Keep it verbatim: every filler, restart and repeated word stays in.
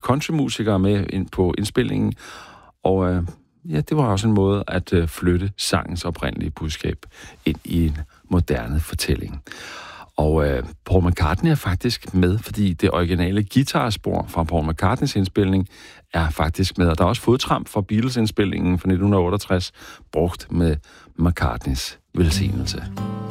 countrymusikere med ind på indspillingen, og øh, ja, det var også en måde at øh, flytte sangens oprindelige budskab ind i en moderne fortælling. Og øh, Paul McCartney er faktisk med, fordi det originale guitarspor fra Paul McCartneys indspilning er faktisk med. Og der er også fodtramp fra Beatles-indspillingen fra nitten otteogtres, brugt med McCartneys velsignelse.